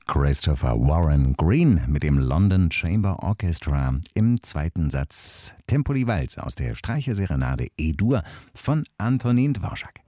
Christopher Warren Green mit dem London Chamber Orchestra im zweiten Satz Tempo di Valse aus der Streicherserenade E-Dur von Antonin Dvorak.